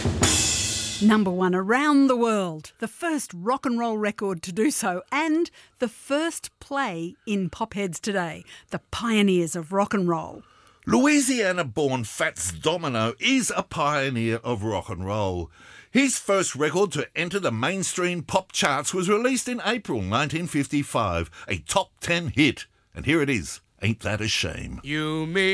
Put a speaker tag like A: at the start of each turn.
A: Number one around the world, the first rock and roll record to do so, and the first play in Popheads Today, the pioneers of rock and roll.
B: Louisiana-born Fats Domino is a pioneer of rock and roll. His first record to enter the mainstream pop charts was released in April 1955, a top 10 hit. And here it is, Ain't That a Shame.
C: You mean